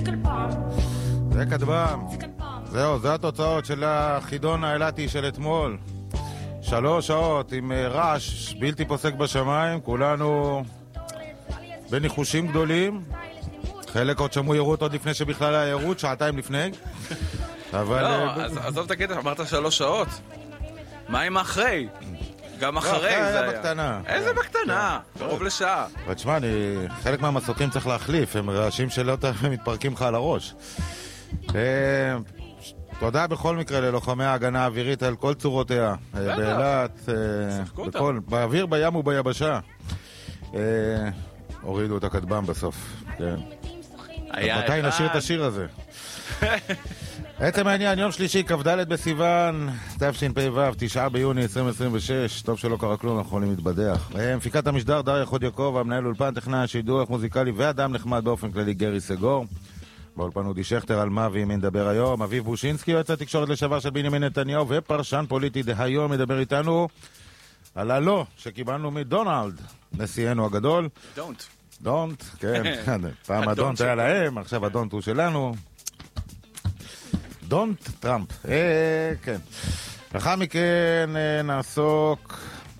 זה כדבם. זהו, זה התוצאות של החידון האילתי של אתמול. 3 שעות עם רעש בלתי פוסק בשמיים, כולנו בניחושים גדולים. חלק עוד שמעו ירות עוד לפני שבכלל היה ירות, שעתיים לפני. אבל... לא, אז עזוב את הקטע, אמרת 3 שעות. מה עם אחרי? גם אחרי זה היה. בקטנה. איזה בקטנה? קרוב לשעה. ותשמע, חלק מהמסוקים צריך להחליף, הם רעשים שלא מתפרקים לך על הראש. תודה בכל מקרה ללוחמי ההגנה האווירית על כל צורותיה. באילת, באוויר, בים וביבשה. הורידו את הכדבם בסוף. מתי נשאיר את השיר הזה? עצם העניין, יום שלישי, כ"ד בסיוון, תשפ"ו, 9 ביוני 2026. טוב שלא קרה כלום, אנחנו יכולים להתבדח. מפיקת המשדר דריה חוד יעקב, המנהל אולפן, טכנאי השידור, מוזיקלי ואדם נחמד באופן כללי גרי סגור. באולפן אודי שכטר, על מה ועם מי נדבר היום. אביב בושינסקי, יועץ התקשורת לשעבר של בנימין נתניהו ופרשן פוליטי דהיום, מדבר איתנו על הלא שקיבלנו מדונלד, נשיאנו הגדול. דונט, כן. פעם הדונט היה להם, עכשיו הדונט הוא שלנו. דונט טראמפ. כן. לאחר מכן נעסוק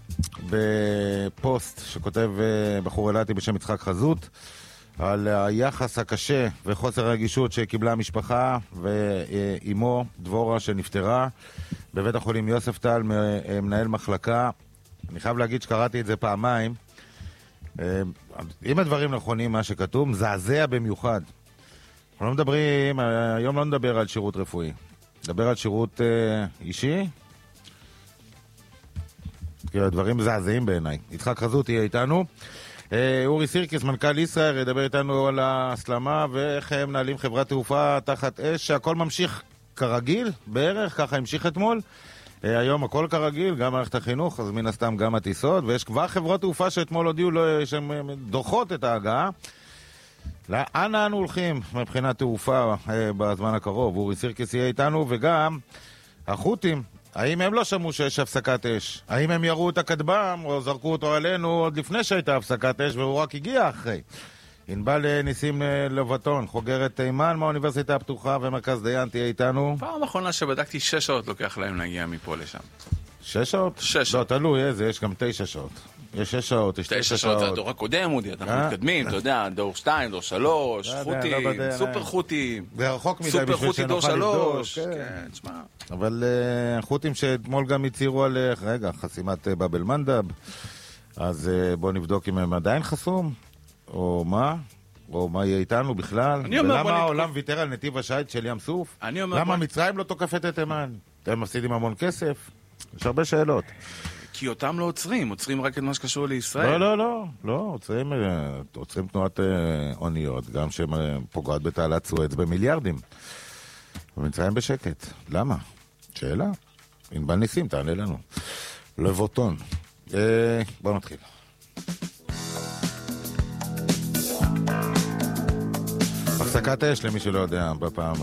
בפוסט שכותב בחור אילתי בשם יצחק חזות על היחס הקשה וחוסר הרגישות שקיבלה המשפחה ואימו דבורה שנפטרה בבית החולים יוספטל, מנהל מחלקה. אני חייב להגיד שקראתי את זה פעמיים. אם הדברים נכונים מה שכתוב, מזעזע במיוחד. אנחנו לא מדברים, היום לא נדבר על שירות רפואי, נדבר על שירות אישי, כי הדברים מזעזעים בעיניי. יצחק חזות יהיה איתנו. אורי סירקיס, מנכ"ל ישראל, ידבר איתנו על ההסלמה ואיך הם מנהלים חברת תעופה תחת אש, שהכל ממשיך כרגיל, בערך, ככה המשיך אתמול. היום הכל כרגיל, גם מערכת החינוך, אז מן הסתם גם הטיסות, ויש כבר חברות תעופה שאתמול הודיעו שהן דוחות את ההגעה. לאן אנו הולכים מבחינת תעופה בזמן הקרוב? אורי סירקיס יהיה איתנו, וגם החות'ים, האם הם לא שמעו שיש הפסקת אש? האם הם יראו את הכדבם או זרקו אותו עלינו עוד לפני שהייתה הפסקת אש והוא רק הגיע אחרי? ענבל ניסים לבטון, חוגרת תימן מהאוניברסיטה הפתוחה ומרכז דיין, תהיה איתנו. פעם אחרונה שבדקתי 6 שעות לוקח להם להגיע מפה לשם. 6 שעות? 6 לא, שעות. תלוי איזה, יש גם 9 שעות. יש 6 שעות, יש 9 שעות. זה הדור הקודם, אודי, אנחנו מתקדמים, אתה יודע, דור 2, דור 3, חוטים, סופר חוטים. זה רחוק מדי סופר בשביל חוטי דור שנוכל לבדוק. 3. כן, תשמע. אבל חוטים שאתמול גם הצהירו על, חסימת באבל מנדב, אז בואו נבדוק אם הם עדיין חסום, או מה, או מה יהיה איתנו בכלל. ולמה העולם ויתר על נתיב השייט של ים סוף? למה מצרים לא תוקפת את תימן? אתם מפסידים המון כסף? יש הרבה שאלות. כי אותם לא עוצרים, עוצרים רק את מה שקשור לישראל. לא, עוצרים תנועת אוניות, גם שפוגעת בתעלת סואץ במיליארדים. ומצרים בשקט. למה? שאלה. ענבל ניסים, תענה לנו. לבוטון. בואו נתחיל. הפסקת אש למי שלא יודע בפעם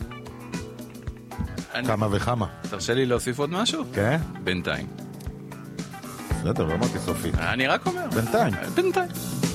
כמה וכמה. תרשה לי להוסיף עוד משהו? כן? בינתיים. בסדר, לא אמרתי סופית. אני רק אומר. בינתיים.